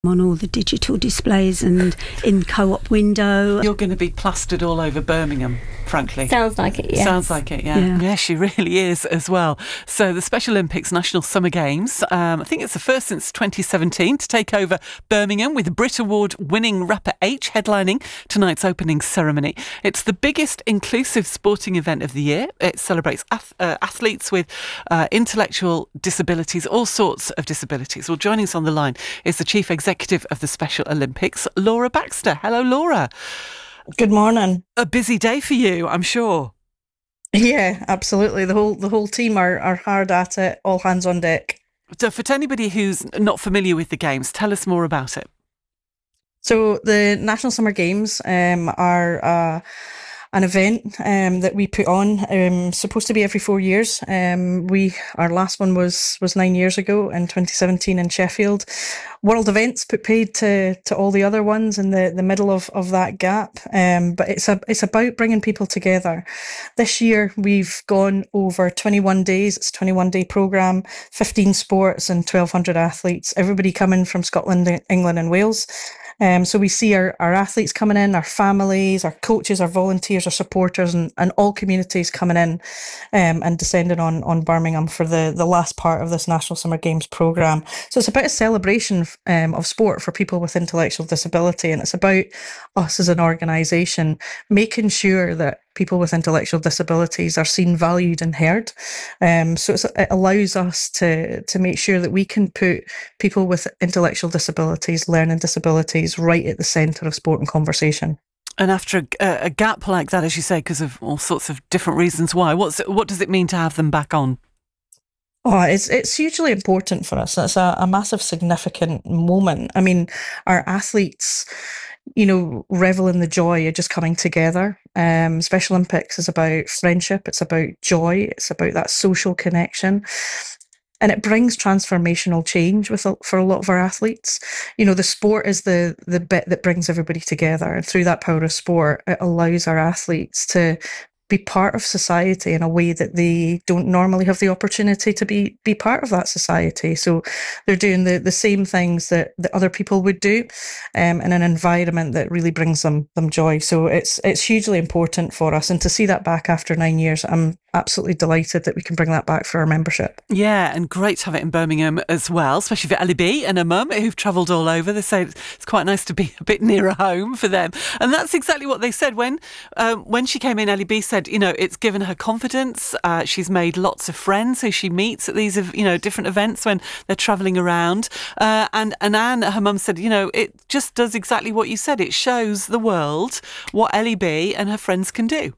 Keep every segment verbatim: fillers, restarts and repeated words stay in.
on all the digital displays and in Co-op window. You're going to be plastered all over Birmingham, frankly. Sounds like it, yes. Sounds like it, yeah. Yeah. Yeah, she really is as well. So the Special Olympics National Summer Games, um, I think it's the first since twenty seventeen to take over Birmingham, with Brit Award winning rapper H headlining tonight's opening ceremony. It's the biggest inclusive sporting event of the year. It celebrates ath- uh, athletes with uh, intellectual disabilities, all sorts of disabilities. Well, joining us on the line is the Chief Executive Executive of the Special Olympics, Laura Baxter. Hello, Laura. Good morning. A busy day for you, I'm sure. Yeah, absolutely. The whole the whole team are, are hard at it, all hands on deck. So for anybody who's not familiar with the Games, tell us more about it. So the National Summer Games um, are uh, an event um, that we put on, um, supposed to be every four years. Um, we our last one was was nine years ago in twenty seventeen in Sheffield. World Events put paid to to all the other ones in the, the middle of, of that gap. Um, but it's a it's about bringing people together. This year we've gone over twenty-one days. It's a twenty-one day programme, fifteen sports and twelve hundred athletes. Everybody coming from Scotland, England and Wales. Um, so we see our, our athletes coming in, our families, our coaches, our volunteers, our supporters, and, and all communities coming in um, and descending on, on Birmingham for the, the last part of this National Summer Games programme. So it's about a celebration um, of sport for people with intellectual disability, and it's about us as an organisation making sure that people with intellectual disabilities are seen, valued and heard. Um, so it's, it allows us to, to make sure that we can put people with intellectual disabilities, learning disabilities, right at the centre of sport and conversation. And after a, a gap like that, as you say, because of all sorts of different reasons why, what's what does it mean to have them back on? Oh, it's it's hugely important for us. It's a, a massive, significant moment. I mean, our athletes, you know, revel in the joy of just coming together. Um, Special Olympics is about friendship. It's about joy. It's about that social connection. And it brings transformational change with for a lot of our athletes. You know, the sport is the the bit that brings everybody together. And through that power of sport, it allows our athletes to be part of society in a way that they don't normally have the opportunity to be be part of that society. So they're doing the, the same things that, that other people would do um, in an environment that really brings them them joy. So it's it's hugely important for us. And to see that back after nine years, I'm absolutely delighted that we can bring that back for our membership. Yeah, and great to have it in Birmingham as well, especially for Ellie B and her mum who've travelled all over. They say it's quite nice to be a bit nearer home for them. And that's exactly what they said. When um, when she came in, Ellie B said, you know, it's given her confidence. Uh, she's made lots of friends who she meets at these, you know, different events when they're travelling around. Uh, and, and Anne, her mum, said, you know, it just does exactly what you said. It shows the world what Ellie B and her friends can do.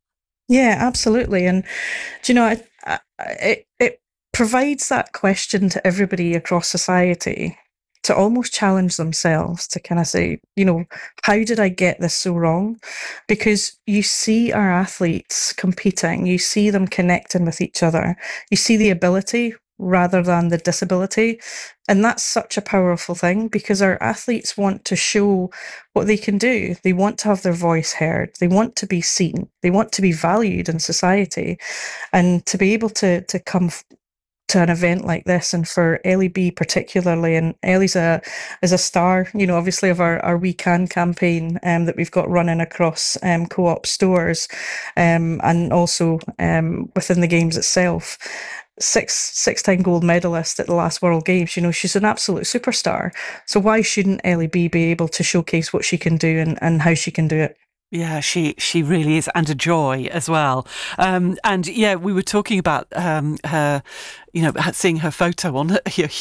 Yeah, absolutely. And, do you know, it, it, it provides that question to everybody across society to almost challenge themselves to kind of say, you know, how did I get this so wrong? Because you see our athletes competing, you see them connecting with each other, you see the ability rather than the disability. And that's such a powerful thing because our athletes want to show what they can do. They want to have their voice heard. They want to be seen. They want to be valued in society. And to be able to, to come to an event like this, and for Ellie B particularly, and Ellie's a is a star, you know, obviously of our, our We Can campaign um, that we've got running across um, Co-op stores um, and also um, within the Games itself. Six six-time gold medalist at the last World Games, you know, she's an absolute superstar. So why shouldn't Ellie B be able to showcase what she can do and, and how she can do it? Yeah, she she really is, and a joy as well. Um, and yeah, we were talking about um, her, you know, seeing her photo on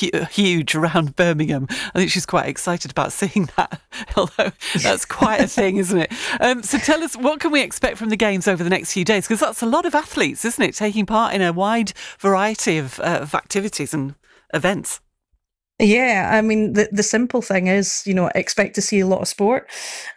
huge around Birmingham. I think she's quite excited about seeing that, although that's quite a thing, isn't it? Um, so tell us, what can we expect from the Games over the next few days? Because that's a lot of athletes, isn't it, taking part in a wide variety of, uh, of activities and events. Yeah, I mean, the, the simple thing is, you know, expect to see a lot of sport.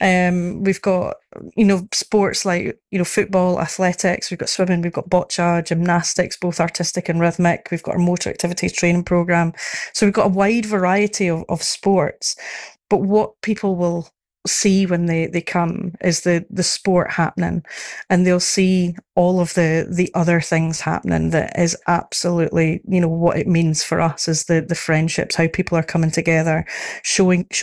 Um, we've got, you know, sports like, you know, football, athletics, we've got swimming, we've got boccia, gymnastics, both artistic and rhythmic. We've got our motor activities training programme. So we've got a wide variety of, of sports. But what people will see when they, they come is the, the sport happening, and they'll see all of the, the other things happening that is absolutely, you know, what it means for us is the, the friendships, how people are coming together, showing,